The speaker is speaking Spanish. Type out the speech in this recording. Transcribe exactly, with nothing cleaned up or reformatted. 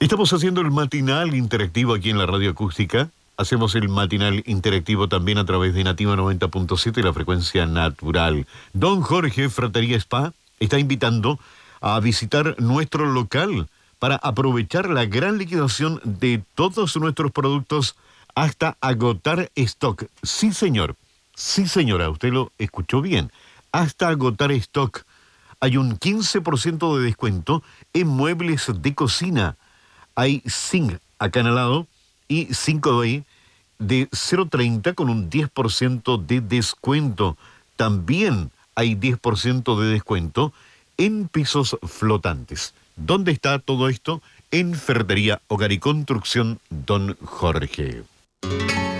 Estamos haciendo el matinal interactivo aquí en la radio acústica. Hacemos el matinal interactivo también a través de Nativa noventa punto siete, la frecuencia natural. Don Jorge Fratería Spa está invitando a visitar nuestro local para aprovechar la gran liquidación de todos nuestros productos hasta agotar stock. Sí, señor. Sí, señora, usted lo escuchó bien. Hasta agotar stock. Hay un quince por ciento de descuento en muebles de cocina. Hay zinc acanalado y cinco B de cero punto treinta con un diez por ciento de descuento. También hay diez por ciento de descuento en pisos flotantes. ¿Dónde está todo esto? En Ferretería Hogar y Construcción Don Jorge.